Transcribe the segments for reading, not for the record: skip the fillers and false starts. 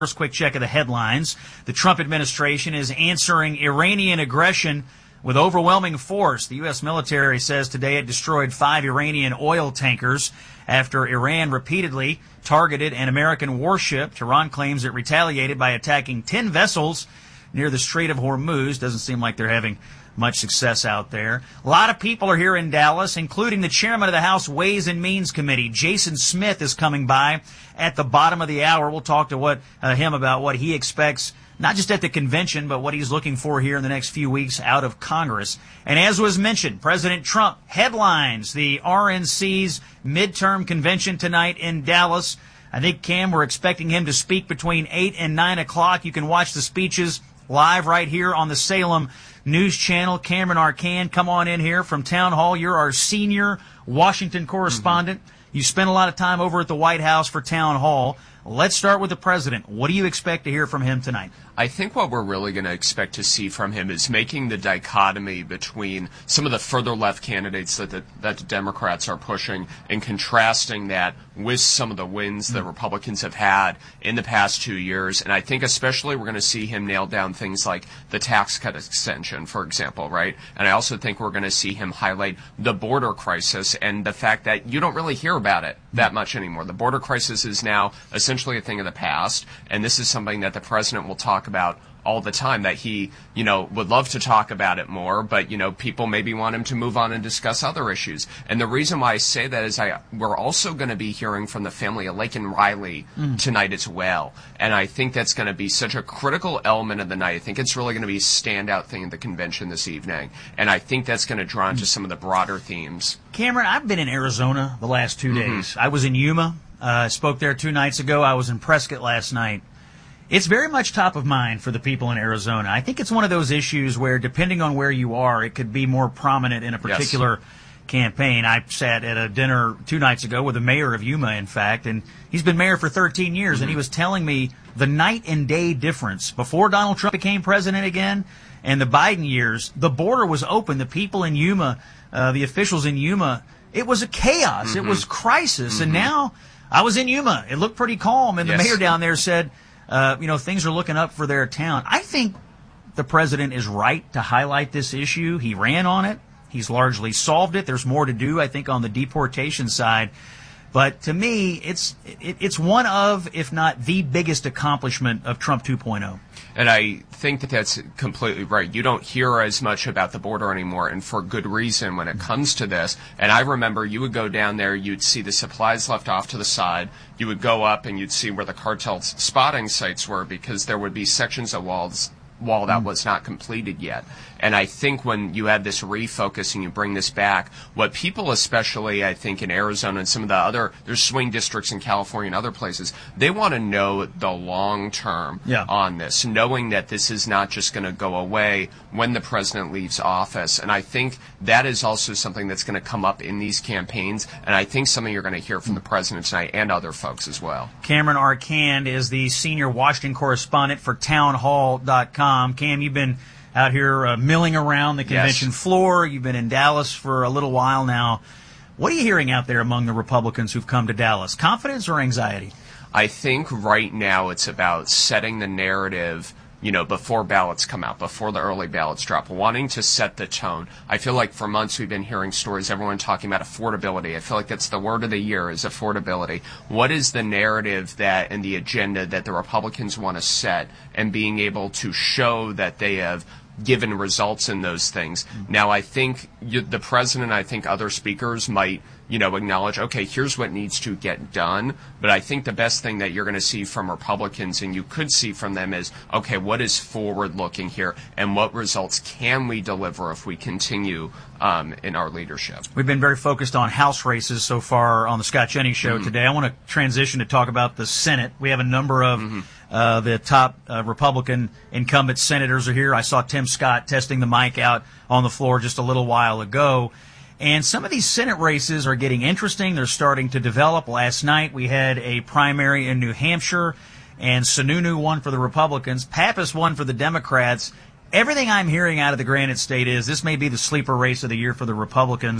First quick check of the headlines. The Trump administration is answering Iranian aggression with overwhelming force. The U.S. military says today it destroyed 5 Iranian oil tankers after Iran repeatedly targeted an American warship. Tehran claims it retaliated by attacking 10 vessels near the Strait of Hormuz. Doesn't seem like they're having much success out there. A lot of people are here in Dallas, including the chairman of the House Ways and Means Committee. Jason Smith is coming by at the bottom of the hour. We'll talk to him about what he expects, not just at the convention, but what he's looking for here in the next few weeks out of Congress. And as was mentioned, President Trump headlines the RNC's midterm convention tonight in Dallas. I think, Cam, we're expecting him to speak between 8 and 9 o'clock. You can watch the speeches live right here on the Salem News Channel. Cameron Arcand, come on in here from Town Hall. You're our senior Washington correspondent. You spent a lot of time over at the White House for Town Hall. Let's start with the president. What do you expect to hear from him tonight? I think what we're really going to expect to see from him is making the dichotomy between some of the further left candidates that the Democrats are pushing and contrasting that with some of the wins that Republicans have had in the past 2 years. And I think especially we're going to see him nail down things like the tax cut extension, for example, right? And I also think we're going to see him highlight the border crisis and the fact that you don't really hear about it that much anymore. The border crisis is now essentially a thing of the past, and this is something that the president will talk about all the time, that he, would love to talk about it more, but, people maybe want him to move on and discuss other issues. And the reason why I say that is we're also going to be hearing from the family of Laken Riley tonight as well. And I think that's going to be such a critical element of the night. I think it's really going to be a standout thing at the convention this evening. And I think that's going to draw into some of the broader themes. Cameron, I've been in Arizona the last 2 days. I was in Yuma. I spoke there 2 nights ago. I was in Prescott last night. It's very much top of mind for the people in Arizona. I think it's one of those issues where, depending on where you are, it could be more prominent in a particular campaign. I sat at a dinner 2 nights ago with the mayor of Yuma, in fact, and he's been mayor for 13 years, and he was telling me the night and day difference. Before Donald Trump became president again, and the Biden years, the border was open. The people in Yuma, the officials in Yuma, it was a chaos. It was crisis. And now, I was in Yuma. It looked pretty calm, and the mayor down there said, things are looking up for their town. I think the president is right to highlight this issue. He ran on it. He's largely solved it. There's more to do, I think, on the deportation side. But to me, it's one of, if not the biggest accomplishment of Trump 2.0. And I think that that's completely right. You don't hear as much about the border anymore, and for good reason when it comes to this. And I remember you would go down there, you'd see the supplies left off to the side. You would go up and you'd see where the cartel spotting sites were, because there would be sections of wall that was not completed yet. And I think when you have this refocus and you bring this back, what people, especially I think in Arizona and some of the there's swing districts in California and other places, they want to know the long term on this, knowing that this is not just going to go away when the president leaves office. And I think that is also something that's going to come up in these campaigns, and I think something you're going to hear from the president tonight and other folks as well. Cameron Arcand is the senior Washington correspondent for townhall.com. Cam, you've been out here milling around the convention floor. You've been in Dallas for a little while now. What are you hearing out there among the Republicans who've come to Dallas? Confidence or anxiety? I think right now it's about setting the narrative, before ballots come out, before the early ballots drop, wanting to set the tone. I feel like for months we've been hearing stories, everyone talking about affordability. I feel like that's the word of the year, is affordability. What is the narrative and the agenda that the Republicans want to set, and being able to show that they have given results in those things? Now, I think the president, I think other speakers might, acknowledge, okay, here's what needs to get done. But I think the best thing that you're going to see from Republicans, and you could see from them, is, okay, what is forward-looking here, and what results can we deliver if we continue in our leadership? We've been very focused on House races so far on the Scott Jennings Show today. I want to transition to talk about the Senate. We have a number of the top Republican incumbent senators are here. I saw Tim Scott testing the mic out on the floor just a little while ago. And some of these Senate races are getting interesting. They're starting to develop. Last night we had a primary in New Hampshire, and Sununu won for the Republicans. Pappas won for the Democrats. Everything I'm hearing out of the Granite State is this may be the sleeper race of the year for the Republicans.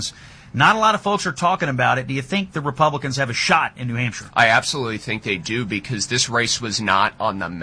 Not a lot of folks are talking about it. Do you think the Republicans have a shot in New Hampshire? I absolutely think they do, because this race was not on the